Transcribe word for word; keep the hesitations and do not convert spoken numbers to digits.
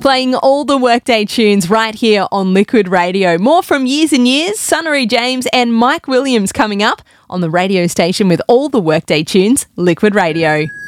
Playing all the Workday tunes right here on Liquid Radio. More from Years and Years, Sunnery James and Mike Williams coming up on the radio station with all the Workday tunes, Liquid Radio.